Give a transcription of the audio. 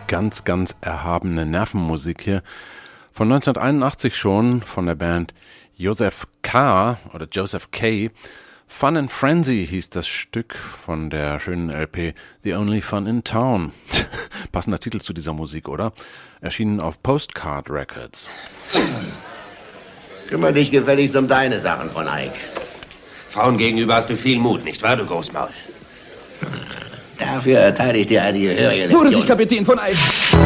ganz, ganz erhabene Nervenmusik hier. Von 1981 schon, von der Band Joseph K. oder Joseph K. Fun and Frenzy hieß das Stück von der schönen LP The Only Fun in Town. Passender Titel zu dieser Musik, oder? Erschienen auf Postcard Records. Kümmere dich gefälligst um deine Sachen, von Eyck. Frauen gegenüber hast du viel Mut, nicht wahr, du Großmaul? Dafür erteile ich dir eine gehörige Lektion. Vorsicht, Kapitän von Eyck!